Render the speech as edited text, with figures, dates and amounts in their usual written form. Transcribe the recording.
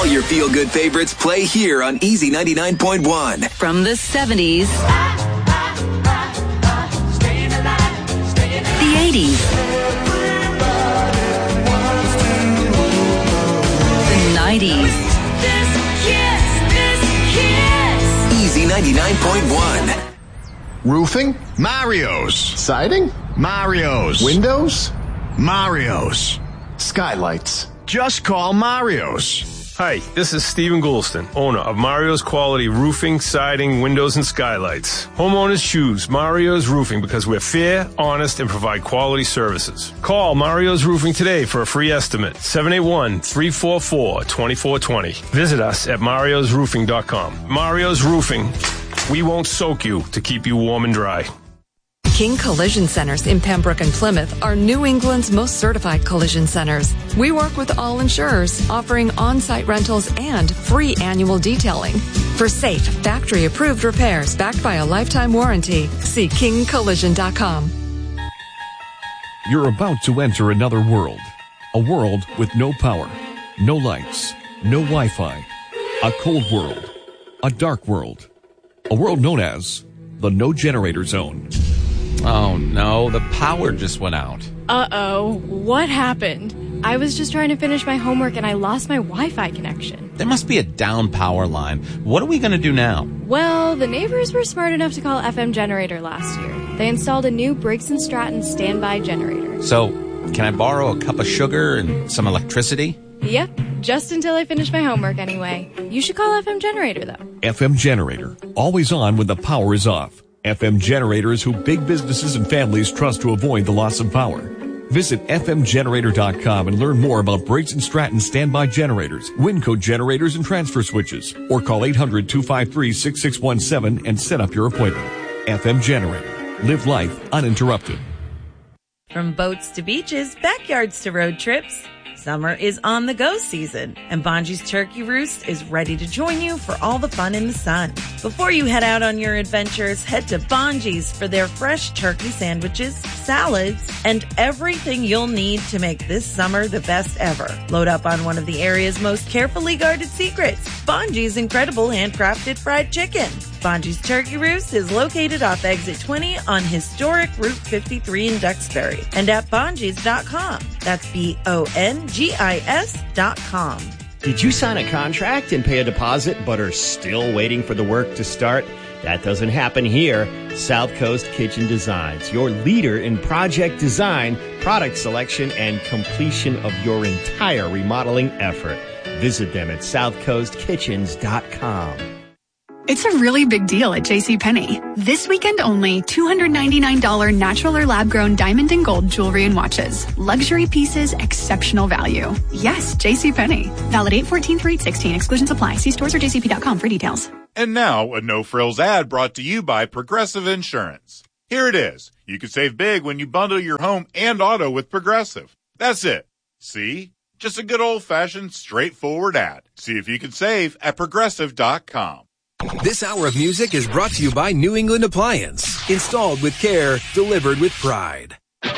your feel-good favorites play here on Easy 99.1. From the 70s, the 80s, the 90s. Easy 99.1. Roofing? Mario's. Siding? Mario's. Windows? Mario's. Skylights. Just call Mario's. Hi, this is Stephen Goulston, owner of Mario's Quality Roofing, Siding, Windows, and Skylights. Homeowners choose Mario's Roofing because we're fair, honest, and provide quality services. Call Mario's Roofing today for a free estimate, 781-344-2420. Visit us at mariosroofing.com. Mario's Roofing. We won't soak you to keep you warm and dry. King Collision Centers in Pembroke and Plymouth are New England's most certified collision centers. We work with all insurers, offering on-site rentals and free annual detailing. For safe, factory-approved repairs backed by a lifetime warranty, see kingcollision.com. You're about to enter another world. A world with no power, no lights, no Wi-Fi. A cold world. A dark world. A world known as the No Generator Zone. Oh no, the power just went out. Uh-oh, what happened? I was just trying to finish my homework and I lost my Wi-Fi connection. There must be a down power line. What are we going to do now? Well, the neighbors were smart enough to call FM Generator last year. They installed a new Briggs & Stratton standby generator. So, can I borrow a cup of sugar and some electricity? Yep, just until I finish my homework anyway. You should call FM Generator, though. FM Generator, always on when the power is off. FM Generator is who big businesses and families trust to avoid the loss of power. Visit fmgenerator.com and learn more about Briggs & Stratton standby generators, Winco generators, and transfer switches. Or call 800-253-6617 and set up your appointment. FM Generator. Live life uninterrupted. From boats to beaches, backyards to road trips, summer is on the go season, and Bonji's Turkey Roost is ready to join you for all the fun in the sun. Before you head out on your adventures, head to Bonji's for their fresh turkey sandwiches, salads, and everything you'll need to make this summer the best ever. Load up on one of the area's most carefully guarded secrets, Bonji's incredible handcrafted fried chicken. Bonji's Turkey Roost is located off Exit 20 on historic Route 53 in Duxbury and at Bonjis.com. That's BONGIS.com. Did you sign a contract and pay a deposit but are still waiting for the work to start? That doesn't happen here. South Coast Kitchen Designs, your leader in project design, product selection, and completion of your entire remodeling effort. Visit them at southcoastkitchens.com. It's a really big deal at JCPenney. This weekend only, $299 natural or lab-grown diamond and gold jewelry and watches. Luxury pieces, exceptional value. Yes, JCPenney. Valid 8/14 through 8/16. Exclusions apply. See stores or jcp.com for details. And now, a no-frills ad brought to you by Progressive Insurance. Here it is. You can save big when you bundle your home and auto with Progressive. That's it. See? Just a good old-fashioned, straightforward ad. See if you can save at Progressive.com. This hour of music is brought to you by New England Appliance. Installed with care, delivered with pride.